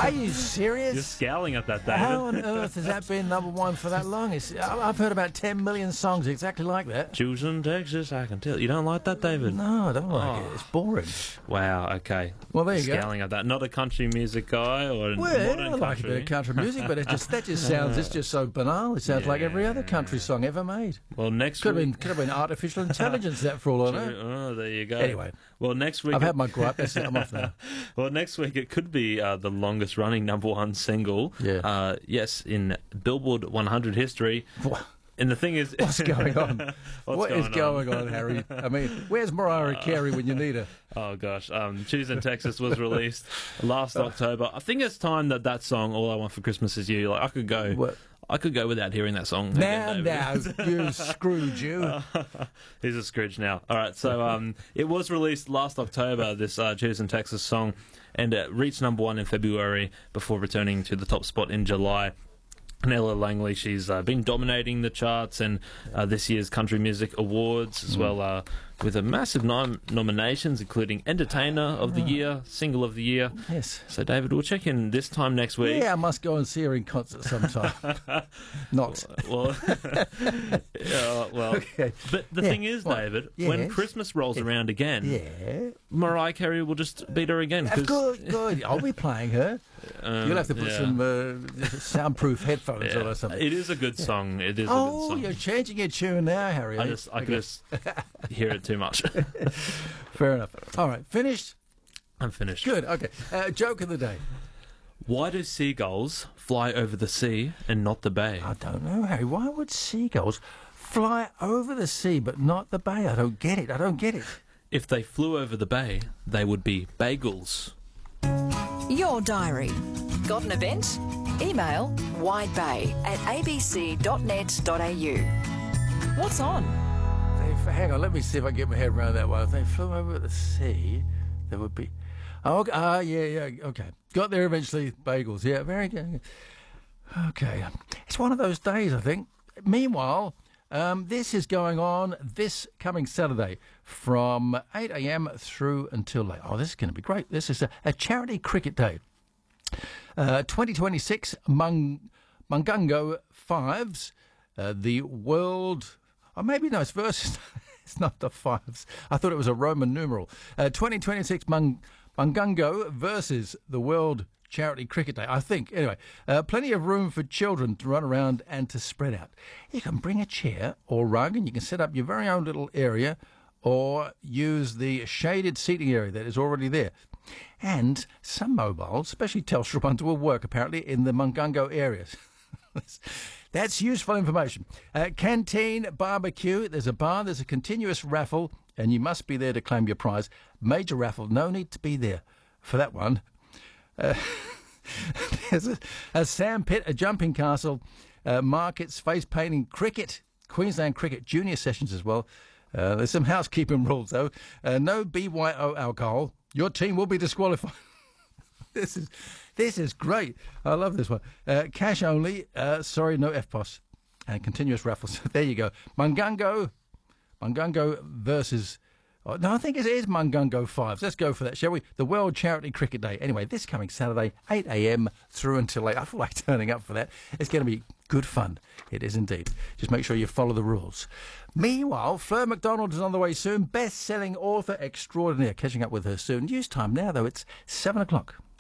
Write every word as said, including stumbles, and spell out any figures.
Are you serious? You're scowling at that, David. How on earth has that been number one for that long? It's, I've heard about ten million songs exactly like that. Houston, Texas, I can tell. You don't like that, David? No, I don't like Oh. it. It's boring. Wow, okay. Well, there you go. Scowling at that. Not a country music guy or a Well, modern I country. like a bit of country music, but it just that just sounds it's just so banal. It sounds like every other country song ever made. Well, next Could have week... been could have been artificial intelligence that for all I know. Oh, there you go. Anyway. Well, next week... I've had my gripe. That's it. I'm off now. Well, next week it could be uh, the longest running number one single. Yeah. Uh, yes, in Billboard one hundred history. What? And the thing is... What's going on? What's What is going going on, Harry? I mean, where's Mariah Carey when you need her? Oh, gosh. Um, Tuesday in Texas was released last October. I think it's time that that song, All I Want for Christmas Is You, like, I could go... What? I could go without hearing that song. Now, again, now, David. you Scrooge, you. He's a Scrooge now. All right, so um, it was released last October, this uh, Tuesday in Texas song, and it reached number one in February before returning to the top spot in July. Nella Langley, she's uh, been dominating the charts and uh, this year's Country Music Awards as well, uh, with a massive nom- nominations, including Entertainer of the Year, Single of the Year. Yes. So, David, we'll check in this time next week. Yeah, I must go and see her in concert sometime. Not. Well, yeah, well, Okay. but the Yeah, thing is, what? David, when Yes. Christmas rolls around again, Yeah. Mariah Carey will just beat her again. That's 'cause, good, good. I'll be playing her. um, You'll have to put yeah. some uh, soundproof headphones Yeah. on or something. It is a good song. It is a Oh, good song. you're changing your tune now, Harry. I eh? just, I Okay. could just hear it too much. Fair enough. All right, finished? I'm finished. Good, okay. Uh, joke of the day. Why do seagulls fly over the sea and not the bay? I don't know, Harry. Why would seagulls fly over the sea but not the bay? I don't get it. I don't get it. If they flew over the bay, they would be bagels. Your diary. Got an event? Email widebay at a b c dot net dot a u. What's on? They, hang on, let me see if I can get my head around that one. If they flew over the sea, there would be... Oh, okay. Ah, yeah, yeah, okay. Got there eventually, bagels. Yeah, very good. Okay. It's one of those days, I think. Meanwhile, um, this is going on this coming Saturday from eight a.m. through until late. Oh, this is going to be great. This is a, a charity cricket day. Uh, twenty twenty-six Mung, Mungungo Fives, uh, the world... Oh, maybe no, it's versus... It's not the fives. I thought it was a Roman numeral. Uh, twenty twenty-six Mung, Mungungo versus the World Charity Cricket Day, I think. Anyway, uh, plenty of room for children to run around and to spread out. You can bring a chair or rug and you can set up your very own little area or use the shaded seating area that is already there. And some mobiles, especially Telstra ones, will work apparently in the Mungungo areas. That's useful information. Uh, canteen barbecue. There's a bar. There's a continuous raffle, and you must be there to claim your prize. Major raffle. No need to be there for that one. Uh, there's a, a sand pit, a jumping castle, uh, markets, face painting, cricket, Queensland cricket junior sessions as well. Uh, there's some housekeeping rules though. Uh, no B Y O alcohol. Your team will be disqualified. This is this is great. I love this one. Uh, cash only. Uh, sorry, no F P O S. And continuous raffles. There you go. Mungungo. Mungungo versus... Oh, no, I think it is Mungungo Fives. Let's go for that, shall we? The World Charity Cricket Day. Anyway, this coming Saturday, eight a.m. through until late. I feel like turning up for that. It's going to be good fun. It is indeed. Just make sure you follow the rules. Meanwhile, Fleur MacDonald is on the way soon. Best-selling author extraordinaire. Catching up with her soon. News time now, though. It's seven o'clock.